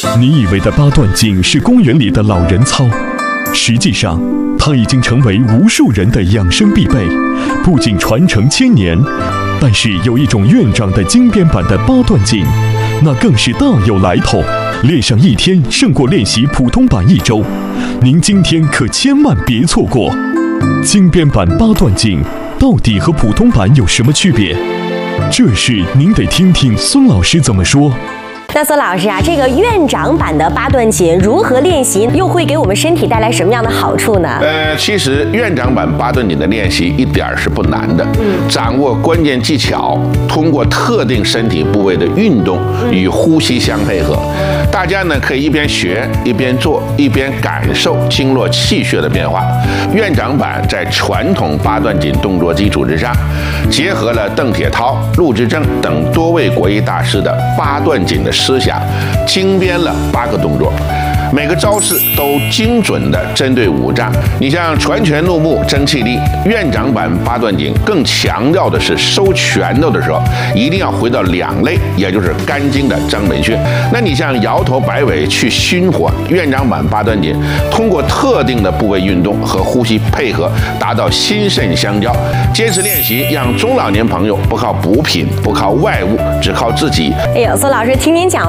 你以为的八段锦是公园里的老人操，实际上它已经成为无数人的养生必备，不仅传承千年，但是有一种院长的精编版的八段锦，那更是大有来头，练上一天胜过练习普通版1周，您今天可千万别错过。精编版八段锦到底和普通版有什么区别？这事您得听听孙老师怎么说。 那孙老师啊，这个院长版的八段锦如何练习，又会给我们身体带来什么样的好处呢？ 其实院长版八段锦的练习一点是不难的，掌握关键技巧，通过特定身体部位的运动与呼吸相配合，大家呢可以一边学一边做，一边感受经络气血的变化。院长版在传统八段锦动作基础之上，结合了邓铁涛、陆之正等多位国医大师的八段锦的思想，精编了8个动作，每个招式都精准地针对五脏。你像传拳入目争气力，院长版八段锦更强调的是收拳头的时候一定要回到两肋，也就是肝经的张本穴。那你像摇头摆尾去熏火，院长版八段锦通过特定的部位运动和呼吸配合，达到心肾相交。坚持练习，让中老年朋友不靠补品，不靠外物，只靠自己。 哎呦，孙老师听您讲